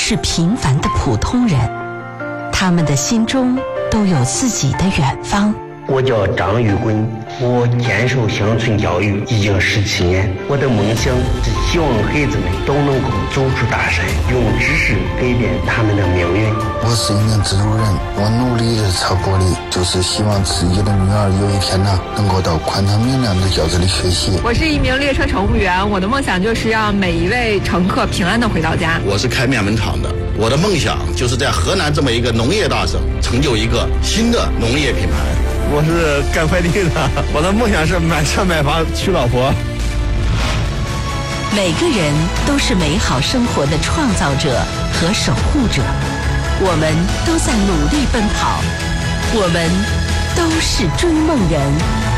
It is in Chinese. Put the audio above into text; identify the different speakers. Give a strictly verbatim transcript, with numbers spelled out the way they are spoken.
Speaker 1: 是平凡的普通人，他们的心中都有自己的远方。
Speaker 2: 我叫张玉坤，我坚守乡村教育已经十七年。我的梦想是希望孩子们都能够走出大山，用知识改变他们的命运。
Speaker 3: 我是一名制作人，我努力日常过的就是希望自己的女儿有一天呢，能够到宽敞明亮的教室里学习。
Speaker 4: 我是一名列车乘务员，我的梦想就是让每一位乘客平安的回到家。
Speaker 5: 我是开面粉厂的，我的梦想就是在河南这么一个农业大省，成就一个新的农业品牌。
Speaker 6: 我是干快递的，我的梦想是买车买房娶老婆。
Speaker 1: 每个人都是美好生活的创造者和守护者，我们都在努力奔跑，我们都是追梦人。